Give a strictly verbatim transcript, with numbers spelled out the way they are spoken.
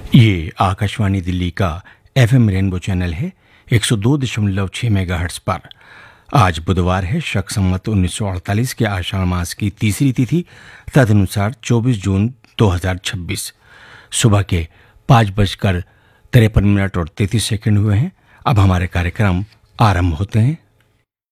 ये आकाशवाणी दिल्ली का FM rainbow channel है एक सौ दो दशमलव छह मेगाहर्ट्ज पर। आज बुधवार है, शक संवत उन्नीस सौ अड़तालीस के आषाढ़ मास की तीसरी तिथि, तदनुसार चौबीस जून दो हजार छब्बीस। सुबह के पाँच बजकर तिरपन मिनट और तैंतीस सेकंड हुए हैं। अब हमारे कार्यक्रम आरंभ होते हैं।